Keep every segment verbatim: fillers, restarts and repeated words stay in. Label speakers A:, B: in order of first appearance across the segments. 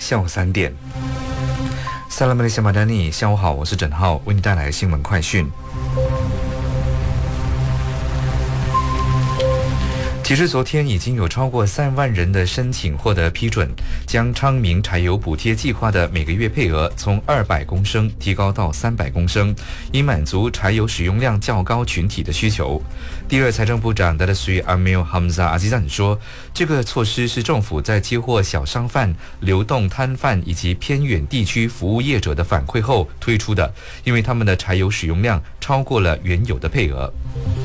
A: 下午三点。萨拉马雷西马丹尼，下午好，我是郑浩，为你带来新闻快讯。其实昨天已经有超过三万人的申请获得批准，将昌明柴油补贴计划的每个月配额从二百公升提高到三百公升，以满足柴油使用量较高群体的需求。第二财政部长 Datuk Seri Amil Hamzah Azizan 说，这个措施是政府在接获小商贩、流动摊贩以及偏远地区服务业者的反馈后推出的，因为他们的柴油使用量超过了原有的配额。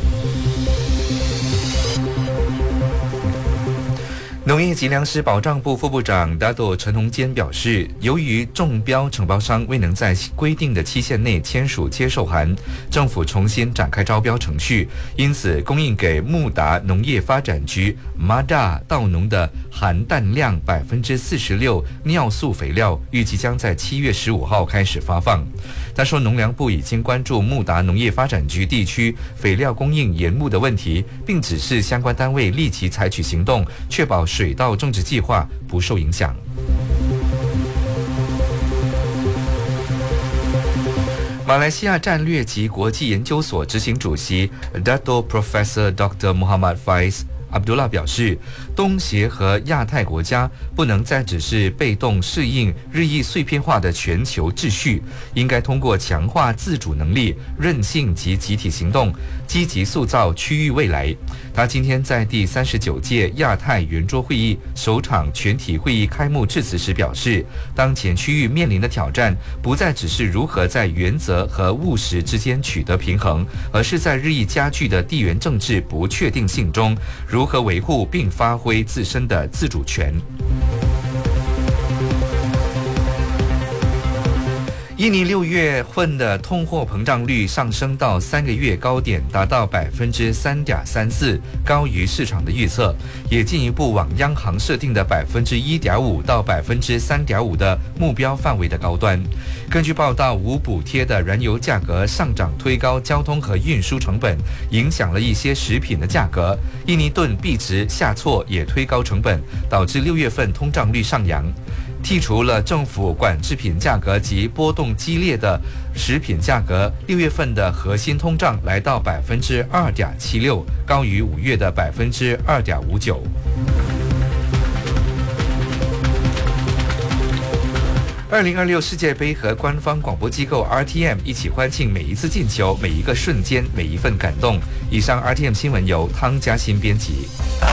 A: 农业及粮食保障部副部长 Dato 陈宏坚表示，由于中标承包商未能在规定的期限内签署接受函，政府重新展开招标程序，因此供应给穆达农业发展局 MADA 稻农的含氮量 百分之四十六 尿素肥料预计将在七月十五号开始发放。他说，农粮部已经关注穆达农业发展局地区肥料供应延误的问题，并指示相关单位立即采取行动，确保水稻种植计划不受影响。马来西亚战略及国际研究所执行主席 Dato Professor Doctor Muhammad Faiz Abdullah 表示，东协和亚太国家不能再只是被动适应日益碎片化的全球秩序，应该通过强化自主能力、韧性及集体行动，积极塑造区域未来。他今天在第三十九届亚太圆桌会议首场全体会议开幕致辞时表示，当前区域面临的挑战不再只是如何在原则和务实之间取得平衡，而是在日益加剧的地缘政治不确定性中，如何维护并发挥自身的自主权。印尼六月份的通货膨胀率上升到三个月高点，达到 百分之三点三四， 高于市场的预测，也进一步往央行设定的 百分之一点五 到 百分之三点五 的目标范围的高端。根据报道，无补贴的燃油价格上涨推高交通和运输成本，影响了一些食品的价格。印尼盾币值下挫也推高成本，导致六月份通胀率上扬。剔除了政府管制品价格及波动激烈的食品价格，六月份的核心通胀来到 百分之二点七六， 高于五月的 百分之二点五九。二零二六世界杯和官方广播机构 R T M 一起欢庆每一次进球、每一个瞬间、每一份感动。以上 R T M 新闻由汤嘉欣编辑。